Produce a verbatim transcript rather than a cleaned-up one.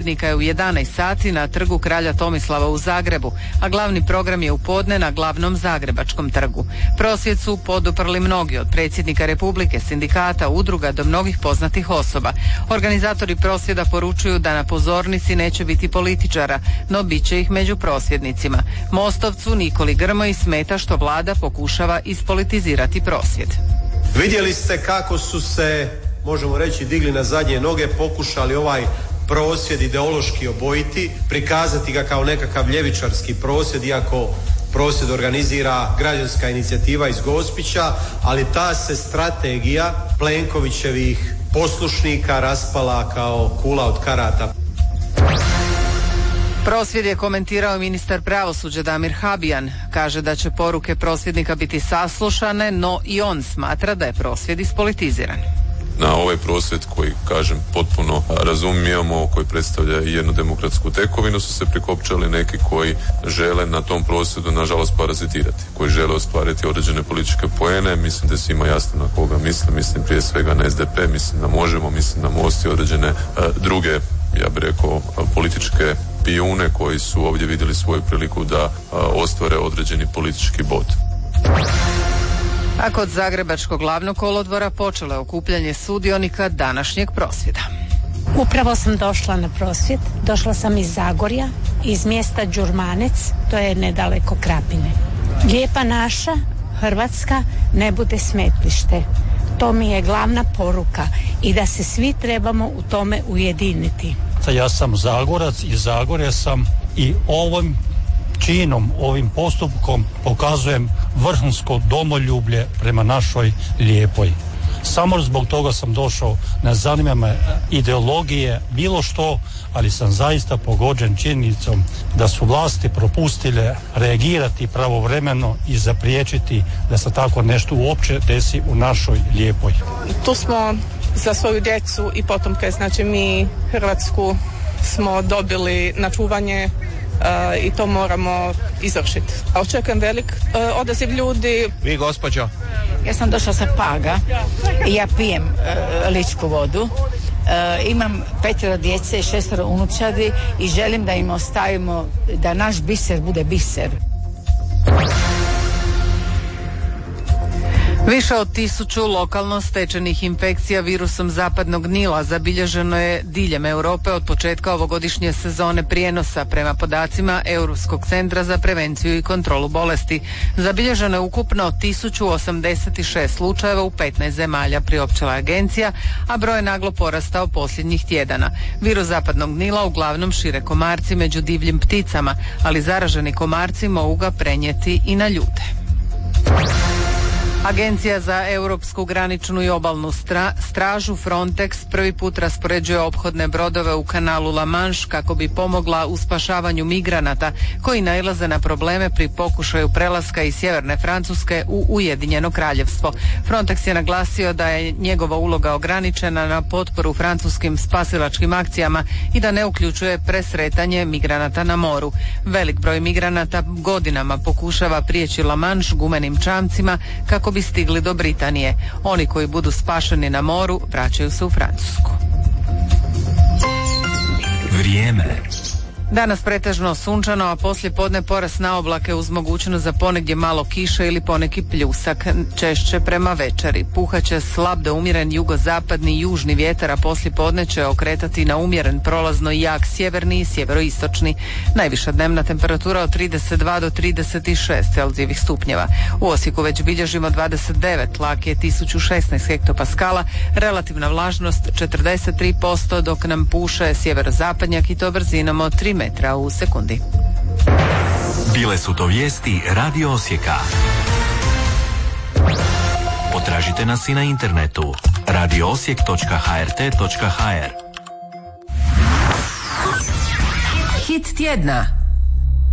prosvjednika je u jedanaest sati na trgu Kralja Tomislava u Zagrebu, a glavni program je u podne na glavnom Zagrebačkom trgu. Prosvjed su poduprli mnogi, od predsjednika Republike, sindikata, udruga do mnogih poznatih osoba. Organizatori prosvjeda poručuju da na pozornici neće biti političara, no bit će ih među prosvjednicima. Mostovcu Nikoli Grmoji smeta što vlada pokušava ispolitizirati prosvjed. Vidjeli ste kako su se, možemo reći, digli na zadnje noge, pokušali ovaj prosvjed ideološki obojiti, prikazati ga kao nekakav ljevičarski prosvjed, iako prosvjed organizira građanska inicijativa iz Gospića, ali ta se strategija Plenkovićevih poslušnika raspala kao kula od karata. Prosvjed je komentirao ministar pravosuđa Damir Habijan. Kaže da će poruke prosvjednika biti saslušane, no i on smatra da je prosvjed ispolitiziran. Na ovaj prosvjed koji, kažem, potpuno razumijemo, koji predstavlja i jednu demokratsku tekovinu, su se prikopčali neki koji žele na tom prosvjedu, nažalost, parazitirati, koji žele ostvariti određene političke poene. Mislim da je svima jasno na koga mislim, mislim prije svega na S D P, mislim na Možemo, mislim na Most i određene uh, druge, ja bih rekao, političke pijune koji su ovdje vidjeli svoju priliku da uh, ostvare određeni politički bod. A kod Zagrebačkog glavnog kolodvora počelo je okupljanje sudionika današnjeg prosvjeda. Upravo sam došla na prosvjed, došla sam iz Zagorja, iz mjesta Đurmanec, to je nedaleko Krapine. Lijepa naša Hrvatska ne bude smetlište. To mi je glavna poruka i da se svi trebamo u tome ujediniti. Ja sam Zagorac i Zagorja sam i ovim činom, ovim postupkom pokazujem vrhunsko domoljublje prema našoj Lijepoj. Samo zbog toga sam došao, ne zanima me ideologije, bilo što, ali sam zaista pogođen činjenicom da su vlasti propustile reagirati pravovremeno i zapriječiti da se tako nešto uopće desi u našoj Lijepoj. Tu smo za svoju djecu i potomke, znači mi Hrvatsku smo dobili na čuvanje Uh, i to moramo izvršiti. Očekujem velik uh, odaziv ljudi. Vi, gospođo? Ja sam došla sa Paga i ja pijem uh, ličku vodu. Uh, imam petero djece i šestero unučadi i želim da im ostavimo da naš biser bude biser. Više od tisuću lokalno stečenih infekcija virusom zapadnog Nila zabilježeno je diljem Europe od početka ovogodišnje sezone prijenosa. Prema podacima Europskog centra za prevenciju i kontrolu bolesti, zabilježeno je ukupno tisuću osamdeset šest slučajeva u petnaest zemalja, priopćila agencija, a broj je naglo porastao posljednjih tjedana. Virus zapadnog Nila uglavnom šire komarci među divljim pticama, ali zaraženi komarci mogu ga prenijeti i na ljude. Agencija za europsku graničnu i obalnu stra, stražu Frontex prvi put raspoređuje ophodne brodove u kanalu La Manche kako bi pomogla u spašavanju migranata koji nailaze na probleme pri pokušaju prelaska iz sjeverne Francuske u Ujedinjeno kraljevstvo. Frontex je naglasio da je njegova uloga ograničena na potporu francuskim spasilačkim akcijama i da ne uključuje presretanje migranata na moru. Velik broj migranata godinama pokušava prijeći La Manche gumenim čamcima kako bi stigli do Britanije. Oni koji budu spašeni na moru vraćaju se u Francusku. Vrijeme. Danas pretežno sunčano, a poslije podne porast na oblake uz mogućnost za ponegdje malo kiše ili poneki pljusak, češće prema večeri. Puhaće slab do umjeren jugozapadni i južni vjetar, a poslije podne će okretati na umjeren prolazno i jak sjeverni i sjeveroistočni. Najviša dnevna temperatura od trideset dva do trideset šest Celzijevih stupnjeva. U Osijeku već bilježimo dvadeset devet, tlak je tisuću šesnaest hektopaskala, relativna vlažnost četrdeset tri posto, dok nam puše sjeverozapadnjak i to brzinom od tri metra u sekundi. Bile su to vijesti Radio Osijeka. Potražite nas i na internetu radio osijek točka h r t točka h r. Hit tjedna.